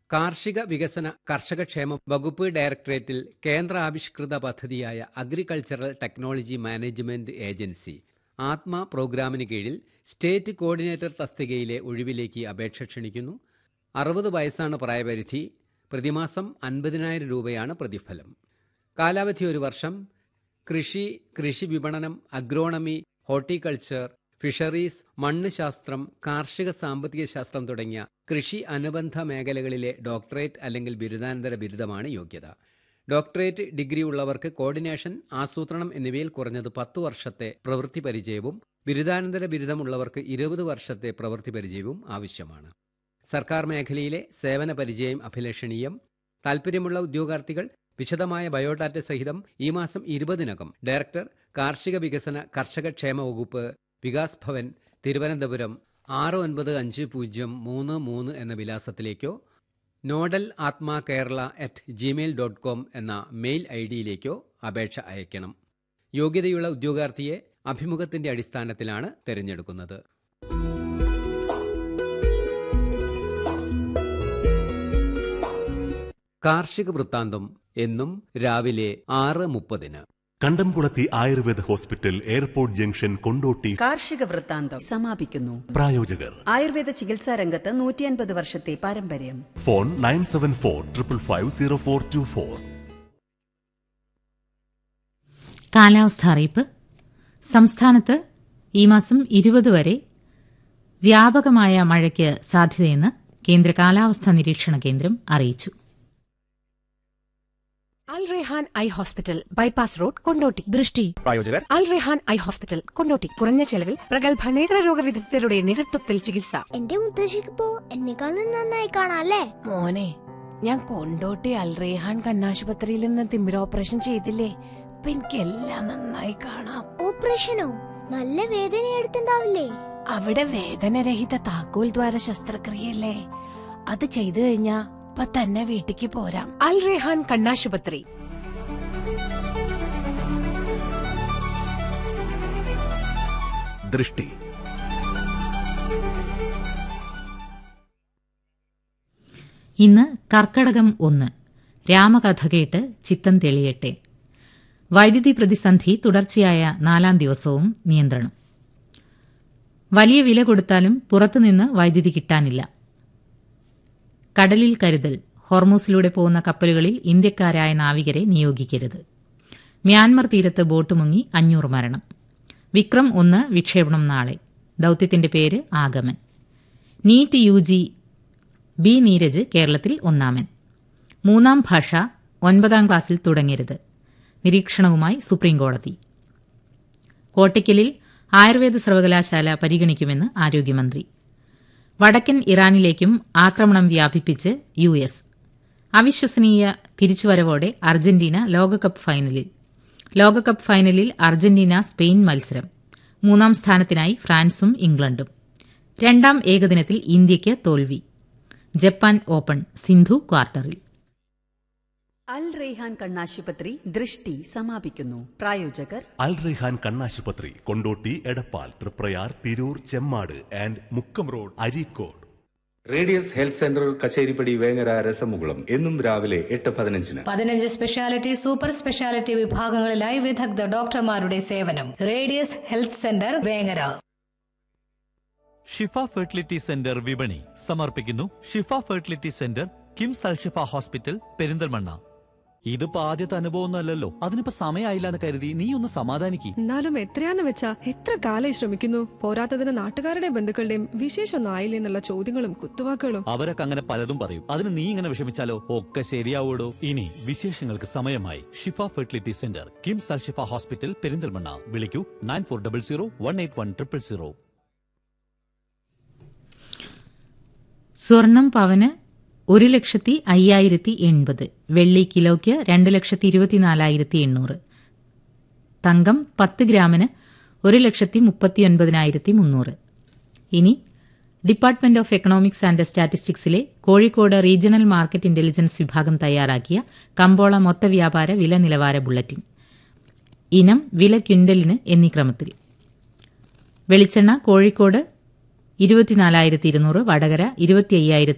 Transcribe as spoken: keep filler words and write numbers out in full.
കാർഷിക വികസന കർഷകക്ഷേമ വകുപ്പ് ഡയറക്ടറേറ്റിൽ കേന്ദ്ര ആവിഷ്കൃത പദ്ധതിയായ അഗ്രികൾച്ചറൽ ടെക്നോളജി മാനേജ്മെന്റ് ഏജൻസി ആത്മ പ്രോഗ്രാമിന് കീഴിൽ സ്റ്റേറ്റ് കോർഡിനേറ്റർ തസ്തികയിലെ ഒഴിവിലേക്ക് അപേക്ഷ ക്ഷണിക്കുന്നു. അറുപത് വയസ്സാണ് പ്രായപരിധി. പ്രതിമാസം അൻപതിനായിരം രൂപയാണ് പ്രതിഫലം. കാലാവധി ഒരു വർഷം. കൃഷി, കൃഷി വിപണനം, അഗ്രോണമി, ഹോർട്ടിക്കൾച്ചർ, ഫിഷറീസ്, മണ്ണ് ശാസ്ത്രം, കാർഷിക സാമ്പത്തിക ശാസ്ത്രം തുടങ്ങിയ കൃഷി അനുബന്ധ മേഖലകളിലെ ഡോക്ടറേറ്റ് അല്ലെങ്കിൽ ബിരുദാനന്തര ബിരുദമാണ് യോഗ്യത. ഡോക്ടറേറ്റ് ഡിഗ്രി ഉള്ളവർക്ക് കോർഡിനേഷൻ, ആസൂത്രണം എന്നിവയിൽ കുറഞ്ഞത് പത്തു വർഷത്തെ പ്രവൃത്തി പരിചയവും ബിരുദാനന്തര ബിരുദമുള്ളവർക്ക് ഇരുപത് വർഷത്തെ പ്രവൃത്തി പരിചയവും ആവശ്യമാണ്. സർക്കാർ മേഖലയിലെ സേവന പരിചയം അഭിലഷണീയം. താൽപ്പര്യമുള്ള ഉദ്യോഗാർത്ഥികൾ വിശദമായ ബയോഡാറ്റ സഹിതം ഈ മാസം ഇരുപതിനകം ഡയറക്ടർ, കാർഷിക വികസന കർഷകക്ഷേമ വകുപ്പ്, വികാസ് ഭവൻ, തിരുവനന്തപുരം ആറ് ഒൻപത് അഞ്ച് പൂജ്യം മൂന്ന് മൂന്ന് എന്ന വിലാസത്തിലേക്കോ നോഡൽ ആത്മാ Kerala at Gmail dot com എന്ന മെയിൽ ഐ ഡിയിലേക്കോ അപേക്ഷ അയക്കണം. യോഗ്യതയുള്ള ഉദ്യോഗാർത്ഥിയെ അഭിമുഖത്തിന്റെ അടിസ്ഥാനത്തിലാണ് തെരഞ്ഞെടുക്കുന്നത്. കാർഷിക വൃത്താന്തം എന്നും രാവിലെ ആറ് മുപ്പതിന്. കണ്ടംകുളത്തി Ayurveda hospital, airport junction, Kondotty. കാർഷിക വൃത്താന്തം സമാപിക്കുന്നു. പ്രായോജകർ ആയുർവേദ ചികിത്സാ രംഗത്ത് നൂറ്റിയൻപത് വർഷത്തെ പാരമ്പര്യം. Phone nine seven four triple five zero four to four. കാലാവസ്ഥ അറിയിപ്പ്. സംസ്ഥാനത്ത് ഈ മാസം ഇരുപത് വരെ വ്യാപകമായ മഴയ്ക്ക് സാധ്യതയെന്ന് കേന്ദ്ര കാലാവസ്ഥാ നിരീക്ഷണ കേന്ദ്രം അറിയിച്ചു. അൽ Rehan eye hospital, bypass road, Kondotty. ദൃഷ്ടി പ്രായോജകർ അൽ റെഹാൻ ഐ ഹോസ്പിറ്റൽ, കൊണ്ടോട്ടി. കുറഞ്ഞ ചെലവിൽ പ്രഗത്ഭ നേത്രരോഗ വിദഗ്ധരുടെ നേതൃത്വത്തിൽ ചികിത്സ. എന്റെ മുത്തശ്ശിക്കിപ്പോ എന്നെക്കാളും നന്നായി കാണാല്ലേ? മോനെ, ഞാൻ കൊണ്ടോട്ടി അൽ റെഹാൻ കണ്ണാശുപത്രിയിൽ നിന്ന് തിമിര ഓപ്പറേഷൻ ചെയ്തില്ലേ, ഇപ്പൊ എനിക്ക് എല്ലാം നന്നായി കാണാം. ഓപ്പറേഷനോ? നല്ല വേദന എടുത്തുണ്ടാവില്ലേ? അവിടെ വേദനരഹിത താക്കോൽ ദ്വാര ശസ്ത്രക്രിയല്ലേ, അത് ചെയ്തു കഴിഞ്ഞാ ഇപ്പൊ തന്നെ വീട്ടിക്ക് പോരാം. അൽ റെഹാൻ കണ്ണാശുപത്രി. ദൃഷ്ടി. ഇന്ന് കർക്കടകം ഒന്ന്. രാമകഥ കേട്ട് ചിത്തം തെളിയട്ടെ. വൈദ്യുതി പ്രതിസന്ധി തുടർച്ചയായ നാലാം ദിവസവും നിയന്ത്രണം. വലിയ വില കൊടുത്താലും പുറത്തുനിന്ന് വൈദ്യുതി കിട്ടാനില്ല. കടലിൽ കരുതൽ. ഹോർമൂസിലൂടെ പോകുന്ന കപ്പലുകളിൽ ഇന്ത്യക്കാരായ നാവികരെ നിയോഗിക്കരുത്. മ്യാൻമർ തീരത്ത് ബോട്ട് മുങ്ങി അഞ്ഞൂറ് മരണം. വിക്രം ഒന്ന് വിക്ഷേപണം നാളെ. ദൌത്യത്തിന്റെ പേര് Aagaman. NEET U G B Neeraj കേരളത്തിൽ ഒന്നാമൻ. മൂന്നാം ഭാഷ ഒൻപതാം ക്ലാസ്സിൽ തുടങ്ങരുത്. നിരീക്ഷണവുമായി സുപ്രീംകോടതി. കോട്ടയ്ക്കലിൽ ആയുർവേദ സർവകലാശാല പരിഗണിക്കുമെന്ന് ആരോഗ്യമന്ത്രി. വടക്കൻ ഇറാനിലേക്കും ആക്രമണം വ്യാപിപ്പിച്ച് യു എസ്. അവിശ്വസനീയ തിരിച്ചുവരവോടെ അർജന്റീന ലോകകപ്പ് ഫൈനലിൽ. ലോകകപ്പ് ഫൈനലിൽ അർജന്റീന സ്പെയിൻ മത്സരം. മൂന്നാം സ്ഥാനത്തിനായി ഫ്രാൻസും ഇംഗ്ലണ്ടും. രണ്ടാം ഏകദിനത്തിൽ ഇന്ത്യയ്ക്ക് തോൽവി. ജപ്പാൻ ഓപ്പൺ, സിന്ധു ക്വാർട്ടറിൽ. അൽ റെഹാൻ കണ്ണാശുപത്രി ദൃഷ്ടി സമാപിക്കുന്നു. പ്രായോജകർ അൽ റെഹാൻ കണ്ണാശുപത്രി, Kondotty, Edappal, Triprayar, Tirur, Chemmad and Mukkam road, Areekode. Radius health centre, Kacheripadi, Vengara, രസമുകുളം. എന്നും രാവിലെ എട്ട് പതിനഞ്ചിന്. പതിനഞ്ച് സ്പെഷ്യാലിറ്റി, സൂപ്പർ സ്പെഷ്യാലിറ്റി വിഭാഗങ്ങളിലായി വിദഗ്ധ ഡോക്ടർമാരുടെ സേവനം. Radius health centre, Vengara. ഷിഫ ഫെർട്ടിലിറ്റി സെന്റർ വിപണി സമർപ്പിക്കുന്നു. ഷിഫ fertility centre, KIMS Alshifa hospital, Perinthalmanna. ഇതിപ്പോ ആദ്യത്തെ അനുഭവമൊന്നുമല്ലല്ലോ, അതിനിപ്പോ സമയമായില്ല എന്ന് കരുതി നീ ഒന്ന് സമാധാനിക്ക്. എന്നാലും എത്രയാന്ന് വെച്ചാ എത്ര കാലം ശ്രമിക്കുന്നു. പോരാത്തതിന് നാട്ടുകാരുടെയും ബന്ധുക്കളുടെയും വിശേഷമൊന്നും ആയില്ലേ എന്നുള്ള ചോദ്യങ്ങളും കുത്തുവാക്കുകളും. അവരൊക്കെ അങ്ങനെ പലതും പറയും. അതിന് നീ ഇങ്ങനെ വിഷമിച്ചാലോ? ഒക്കെ ശരിയാവൂടോ. ഇനി വിശേഷങ്ങൾക്ക് സമയമായി. ഷിഫ fertility centre, KIMS Alshifa hospital, Perinthalmanna. വിളിക്കൂ nine four double zero one eight one triple zero. സ്വർണം പവന് ഒരു ലക്ഷത്തി അയ്യായിരത്തി എൺപത്. വെള്ളി കിലോയ്ക്ക് രണ്ട് ലക്ഷത്തി ഇരുപത്തിനാലായിരത്തി എണ്ണൂറ്. തങ്കം പത്ത് ഗ്രാമിന് ഒരു ലക്ഷത്തി മുപ്പത്തിയൊൻപതിനായിരത്തി മുന്നൂറ്. ഇനി department of economics and സ്റ്റാറ്റിസ്റ്റിക്സിലെ Kozhikode regional market intelligence വിഭാഗം തയ്യാറാക്കിയ കമ്പോള മൊത്തവ്യാപാര വില നിലവാര ബുള്ളറ്റിൻ. ഇനം, വില ക്വിന്റലിന് എന്നീ ക്രമത്തിൽ. വെളിച്ചെണ്ണ കോഴിക്കോട് ഇരുപത്തിനാലായിരത്തി ഇരുന്നൂറ്, വടകര ഇരുപത്തി അയ്യായിരത്തി